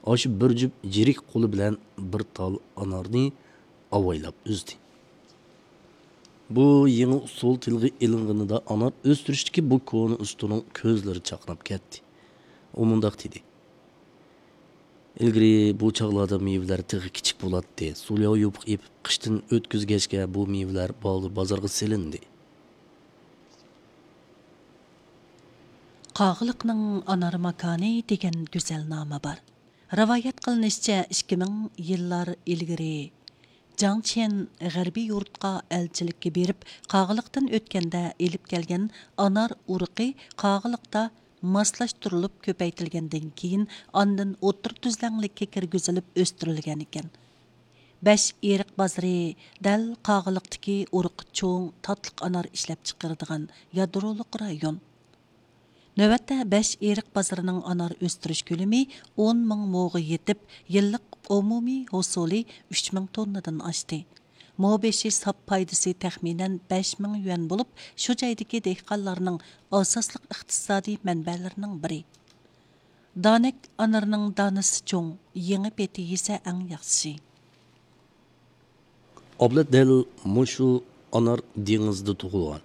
Aşı bir cüp jirik qo'li bilan bir tal anarni avaylab uzdi. Bu yeni usul tilg'i ilinganida anar o'stirishdagi bu koni ustuning ko'zlari chaqnab ketdi. U mundaq dedi. Ilgari bu chaqlarda meyveler tig'i kichik bo'ladi. Sulyo yopiq ep qishdan o'tkazgachga bu meyveler bozorga selindi. Qağılıqның anar makani degan güzel nama var. Rivayet qilinishicha 2000 yillar ilgari Jiang Chen g'arbiy yurtqa elchilikka berib, qağılıqdan o'tganda elib kelgan anar urug'i qağılıqda moslashtirilib ko'paytirilgandan keyin ondan o'tir tuzlanlikka kirgizilib o'stirilgan ekan. 5 eriq bozori dal qağılıqdagi urug'i cho'ng tatliq anar ishlab chiqaradigan yadroliq rayon. Növətdə 5 eriq bazarının anar östürüş kölümü 10 ming moğa yetib, yıllık umumi hosuli 3 ming tonnadan aşdı. Moğbeşi sap paydası təxminən 5 ming yuan bulub, şu caydaki dehqallarının asaslıq iqtisadi mənbələrinin biri. Danek anarının danısı çoğ, yeni beti ise ən yaxşı. Ablet del muşu anar dengizde tuğulgan.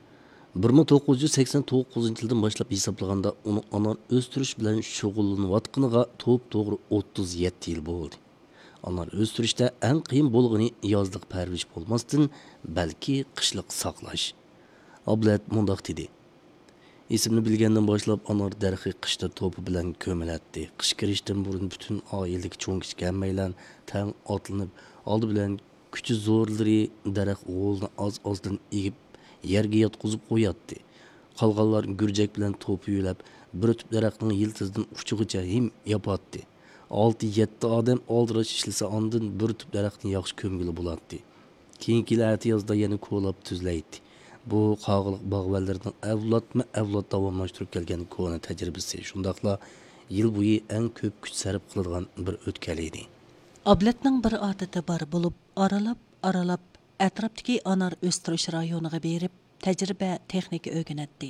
1989 yıldan başlap hesaplaganda onu anar östürüş bilen şug'ullanayotganiga to'g'ri 37 yil bo'ldi. Anar östürüşte en qiyin bo'lgani yozliq parvish bo'lmasdan, balki qishliq saqlash. Ablet mundaq dedi. Esimni bilgandan boshlab anar darxi qishda to'pi bilan ko'milatdi. Qish kirishdan burun butun oilaga cho'ngishga hammaylan tang otlanib, oldi bilan kuchi zo'rlari daraxt o'g'ilni oz-ozdan egib yerga yotqizib qo'yatdi. Qolganlar gurjak bilan to'pi yo'lab, bir tüp daraxtning yiltizdan uchigacha him yapatdi. 6-7 odam oldirash ishlasa ondan bir tüp daraxtni yaxshi ko'mgili bo'ladi. Keyingi yozda yana ko'lab tuzlaydi. Bu qog'iliq bog'vallarning avlod davomlashtirib kelgan kona tajribasi. Shundaqla yil bo'yi eng ko'p kuch sarf qiladigan bir o'tkal edi. Abletning bir odati bor bo'lib, aralab atrofdagi anar o'stirish rayoniga berib, tajriba texnika o'rganatdi.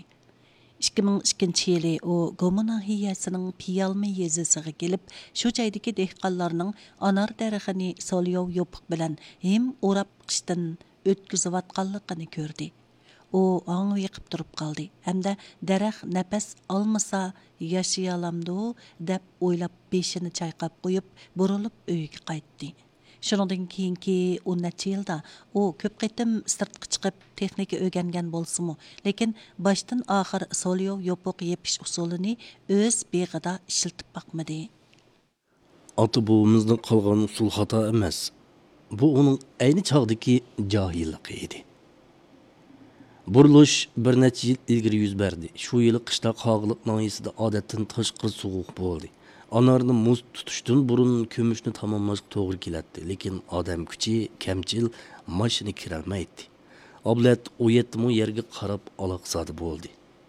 2002 yili u Gomu nahiyasining Piyalmi yezisiga kelib, shu joydagi dehqonlarning anar daraxini solyov yopiq bilan hem o'rab qishdan o'tkazayotganligini ko'rdi. U аңы yiqib turib qoldi. Hamda daraxt nafas olmasa yashayalamdi deb o'ylab beshini chayqab qo'yib, burilib uyiga qaytdi. Shuningdan keyingi 10 yilda u ko'p qitim sirtqa chiqib texnika o'rgangan bo'lsa-mu, lekin boshdan oxir solyov yopiq yepish usulini o'z beg'ida ishlatib boqmadi. Ota buvimizning qolgan usul xato emas. Bu uning ayni chog'dagi johilligi edi. Buruluş bir neçə yil ilgiri yüz berdi. Şu yılı qışda qağılıq nahiyasida odatdan tashqari soğuq bo'ldi. Anarni muz tutuşdan burun kömüşni tamamlashga to'g'ri keladi. Lekin odam kuchi kamchil, mashina kirolmaydi. Ablet o yetmi yerga qarab aloqsadi bo'ldi.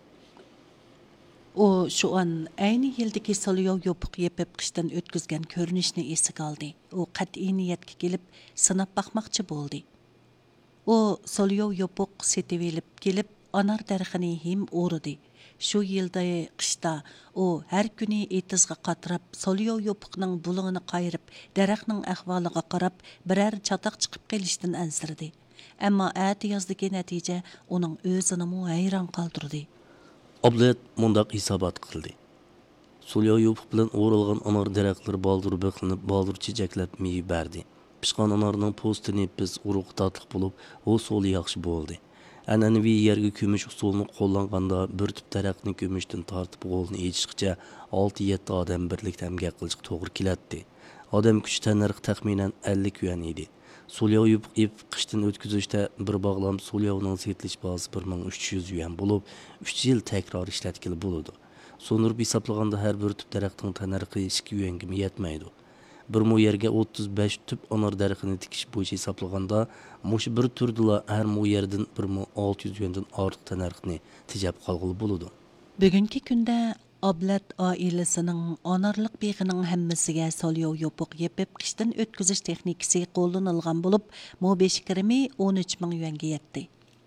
O şu an ayni yildagi solyov yopiq yepib qishdan o'tkazgan ko'rinishni esiga oldi. U qat'iy niyatga kelib sinab boqmoqchi bo'ldi. O solyov yopiq setivelib kelib anar darxini hem o'ridi. Şu yilda qishda o har kuni etizga qatirab solyov yopiqning bulug'ini qayirib, daraxtning ahvoliga qarab biror chatoq chiqib qolishdan ansirdi. Ammo ati yozdagi natija uning o'zini hayron qoldirdi. Ablet mundaq hisobot qildi. Solyov yopiq bilan o'rilgan anar daraxtlari baldur biqlinib, baldur chijaklab meyve berdi. Pishqan anarning postini biz urug' tatliq bo'lib, o soli yaxshi bo'ldi. An'anaviy yerga ko'mish usulini qo'llanganda bir tip daraxtni ko'mishdan tortib qo'lni echishgacha 6-7 odam birlikda hamgak qilishga to'g'ri keladi. Odam kuchi tanarxi taxminan 50 yuan edi. Solyov yopiq qishdan o'tkazishda bir bog'lam solyovning setilish bahosi 1300 yuan bo'lib, 3 yil takror ishlatgili bo'ladi. So'ndirib hisoblaganda har bir tip daraxtning tanarxi 2 yuanga yetmaydi. Bir mu yerga 35 tüp anar daraxtini tikish bo'yicha hisoblaganda, mush bir turdila har mu yerdan 1600 yuandan ortiq tanarxni tejab qolg'ili bo'ladi. Bugungi kunda Ablet oilasining anarliq beg'ining hammasiga solyov yopiq yepib qishdan o'tkazish texnikasi qo'llanilgan bo'lib, mo'besh kirimi 13 ming yuanga yetdi.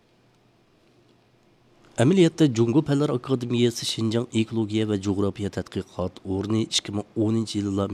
Ameliyatda Jungo Fanlar Akademiyasi Şinjan Ekologiya va Coğrafya Tadqiqot o'rni 2010 yilda